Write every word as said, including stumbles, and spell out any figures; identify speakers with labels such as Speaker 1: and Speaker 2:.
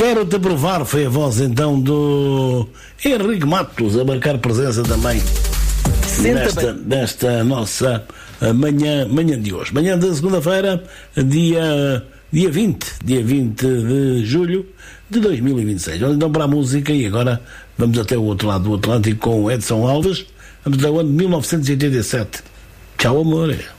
Speaker 1: Quero-te provar, foi a voz então do Henrique Matos a marcar presença também nesta, nesta nossa manhã, manhã de hoje. Manhã de segunda-feira, dia, dia vinte, dia vinte de julho de dois mil e vinte e seis. Vamos então para a música e agora vamos até o outro lado do Atlântico com o Edson Alves. Vamos até o ano de mil novecentos e oitenta e sete. Tchau, amor.